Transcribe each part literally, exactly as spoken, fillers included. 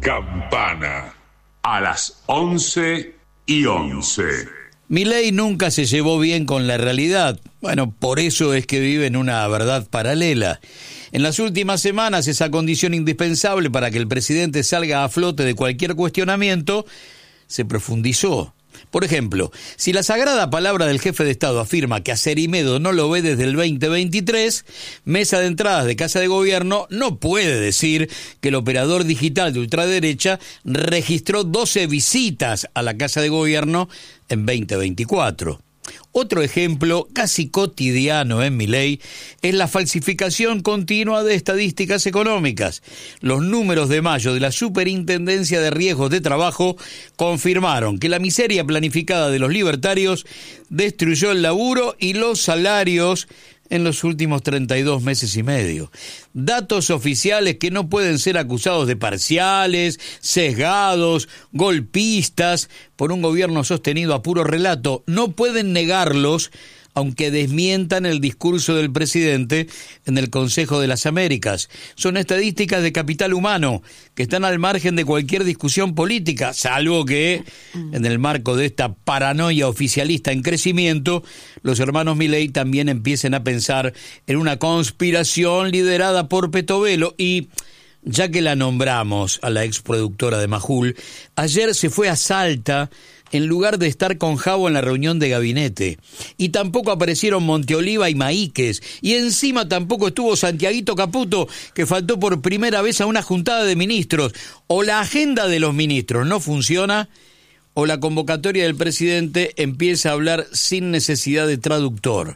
Campana, a las once y once. Milei nunca se llevó bien con la realidad. Bueno, por eso es que vive en una verdad paralela. En las últimas semanas, esa condición indispensable para que el presidente salga a flote de cualquier cuestionamiento se profundizó. Por ejemplo, si la sagrada palabra del jefe de Estado afirma que a Cerimedo no lo ve desde el veinte veintitrés, Mesa de Entradas de Casa de Gobierno no puede decir que el operador digital de ultraderecha registró doce visitas a la Casa de Gobierno en veinte veinticuatro. Otro ejemplo casi cotidiano en Milei es la falsificación continua de estadísticas económicas. Los números de mayo de la Superintendencia de Riesgos de Trabajo confirmaron que la miseria planificada de los libertarios destruyó el laburo y los salarios en los últimos treinta y dos meses y medio. Datos oficiales que no pueden ser acusados de parciales, sesgados, golpistas, por un gobierno sostenido a puro relato. No pueden negarlos, aunque desmientan el discurso del presidente en el Consejo de las Américas. Son estadísticas de capital humano que están al margen de cualquier discusión política, salvo que, en el marco de esta paranoia oficialista en crecimiento, los hermanos Milei también empiecen a pensar en una conspiración liderada por Petovelo. Y, ya que la nombramos a la exproductora de Majul, ayer se fue a Salta en lugar de estar con Javo en la reunión de gabinete. Y tampoco aparecieron Monteoliva y Maíquez. Y encima tampoco estuvo Santiaguito Caputo, que faltó por primera vez a una juntada de ministros. O la agenda de los ministros no funciona, o la convocatoria del presidente empieza a hablar sin necesidad de traductor.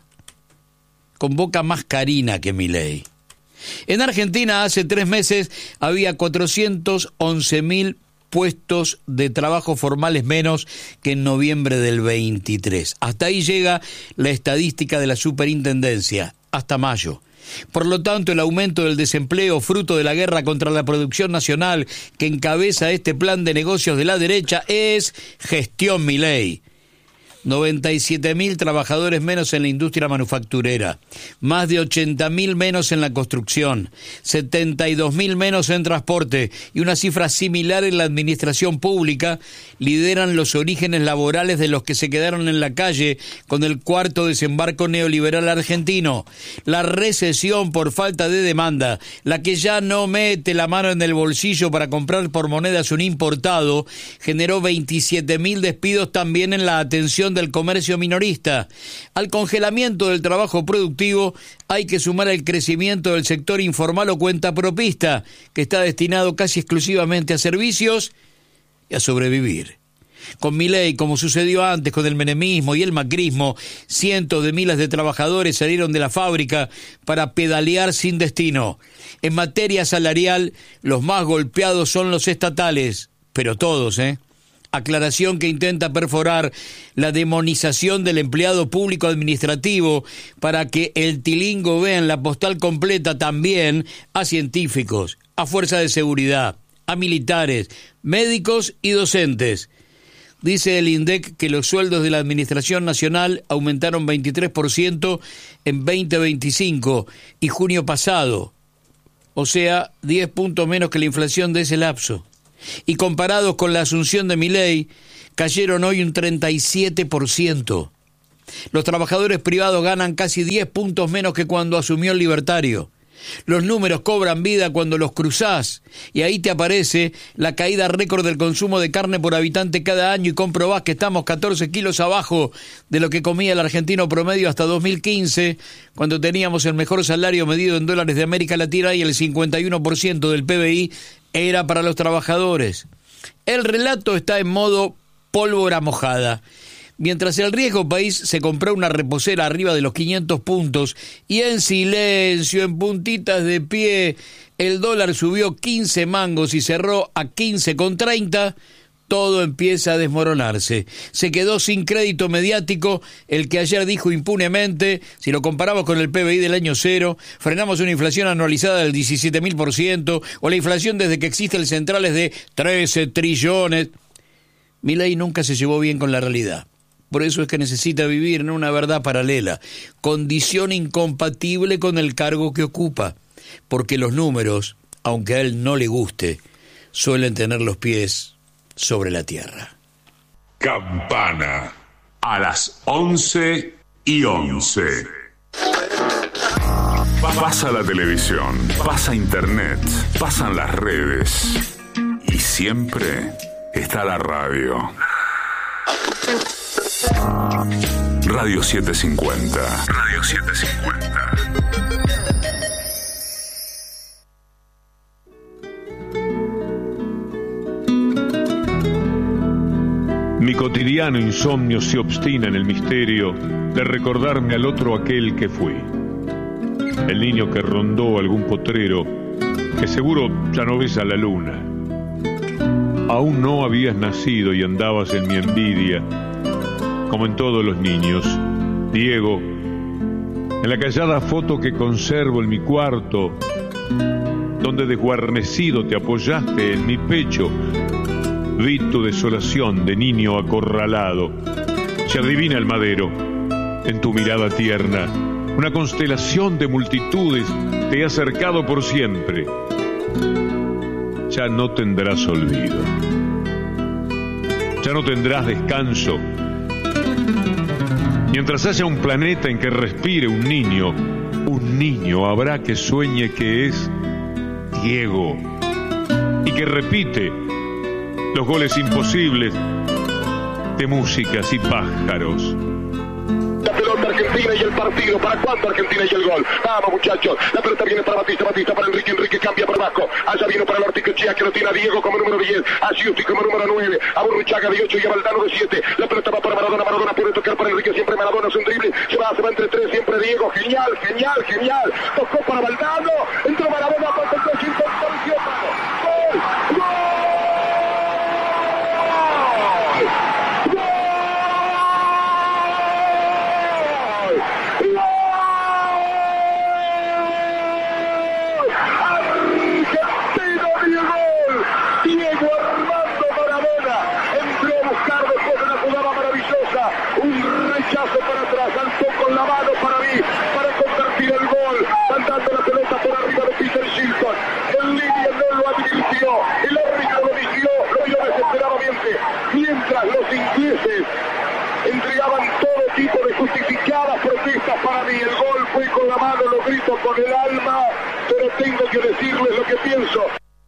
Convoca más Karina que Milei. En Argentina hace tres meses había cuatrocientos once mil puestos de trabajo formales menos que en noviembre del veintitrés. Hasta ahí llega la estadística de la superintendencia, hasta mayo. Por lo tanto, el aumento del desempleo, fruto de la guerra contra la producción nacional que encabeza este plan de negocios de la derecha, es gestión Milei. noventa y siete mil trabajadores menos en la industria manufacturera, más de ochenta mil menos en la construcción, setenta y dos mil menos en transporte y una cifra similar en la administración pública lideran los orígenes laborales de los que se quedaron en la calle con el cuarto desembarco neoliberal argentino. La recesión por falta de demanda, la que ya no mete la mano en el bolsillo para comprar por monedas un importado, generó veintisiete mil despidos también en la atención del comercio minorista. Al congelamiento del trabajo productivo hay que sumar el crecimiento del sector informal o cuentapropista, que está destinado casi exclusivamente a servicios y a sobrevivir. Con Milei, como sucedió antes con el menemismo y el macrismo, cientos de miles de trabajadores salieron de la fábrica para pedalear sin destino. En materia salarial, los más golpeados son los estatales, pero todos, ¿eh? Aclaración que intenta perforar la demonización del empleado público administrativo para que el tilingo vea en la postal completa también a científicos, a fuerza de seguridad, a militares, médicos y docentes. Dice el INDEC que los sueldos de la Administración Nacional aumentaron veintitrés por ciento en veinte veinticinco y junio pasado, o sea, diez puntos menos que la inflación de ese lapso. Y comparados con la asunción de Milei, cayeron hoy un treinta y siete por ciento. Los trabajadores privados ganan casi diez puntos menos que cuando asumió el libertario. Los números cobran vida cuando los cruzás, y ahí te aparece la caída récord del consumo de carne por habitante cada año y comprobás que estamos catorce kilos abajo de lo que comía el argentino promedio hasta dos mil quince, cuando teníamos el mejor salario medido en dólares de América Latina y el cincuenta y uno por ciento del P B I era para los trabajadores. El relato está en modo pólvora mojada. Mientras el riesgo país se compró una reposera arriba de los quinientos puntos y en silencio, en puntitas de pie, el dólar subió quince mangos y cerró a quince con treinta, todo empieza a desmoronarse. Se quedó sin crédito mediático el que ayer dijo impunemente, si lo comparamos con el P B I del año cero, frenamos una inflación anualizada del diecisiete mil por ciento, o la inflación desde que existe el central es de trece trillones. Milei nunca se llevó bien con la realidad. Por eso es que necesita vivir en una verdad paralela, condición incompatible con el cargo que ocupa, porque los números, aunque a él no le guste, suelen tener los pies sobre la tierra. Campana. A las once y once. Pasa la televisión, pasa internet, pasan las redes. Y siempre está la radio. Radio setecientos cincuenta. Radio setecientos cincuenta. Mi cotidiano insomnio se obstina en el misterio de recordarme al otro aquel que fui. El niño que rondó algún potrero, que seguro ya no ves a la luna. Aún no habías nacido y andabas en mi envidia, como en todos los niños. Diego, en la callada foto que conservo en mi cuarto, donde desguarnecido te apoyaste en mi pecho, vi tu desolación de niño acorralado. Se adivina el madero en tu mirada tierna. Una constelación de multitudes te ha cercado por siempre. Ya no tendrás olvido. Ya no tendrás descanso. Mientras haya un planeta en que respire un niño, un niño habrá que sueñe que es Diego y que repite los goles imposibles de músicas y pájaros. La pelota Argentina y el partido. ¿Para cuándo Argentina y el gol? Vamos, muchachos. La pelota viene para Batista. Batista para Enrique. Enrique cambia por abajo. Allá vino para el Ortiquechea, que lo tiene a Diego como número diez. A Giusti como número nueve. A Burruchaga de ocho y a Valdano de siete. La pelota va para Maradona. Maradona puede tocar para Enrique. Siempre Maradona es un drible. Se va, se va entre tres. Siempre Diego. Genial, genial, genial. Tocó para Valdano. Entró Maradona. Para el coche. Gol. ¡Gol! Entregaban todo tipo de justificadas protestas para mí. El gol fue con la mano, lo grito con el alma, pero tengo que decirles lo que pienso.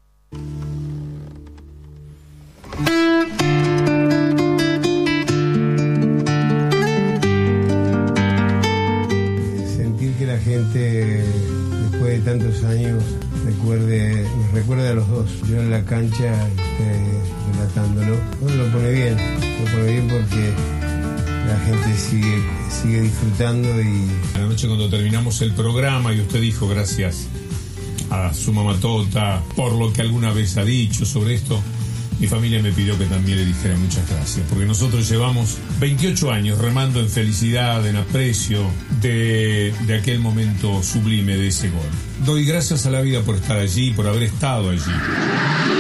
Sentir que la gente, después de tantos años, recuerde, nos recuerda a los dos. Yo en la cancha, eh, relatándolo. Bueno, lo pone bien, lo pone bien porque la gente sigue, sigue disfrutando. Y a la noche cuando terminamos el programa y usted dijo gracias a su mamá Tota por lo que alguna vez ha dicho sobre esto, mi familia me pidió que también le dijera muchas gracias, porque nosotros llevamos veintiocho años remando en felicidad, en aprecio de, de aquel momento sublime de ese gol. Doy gracias a la vida por estar allí, por haber estado allí.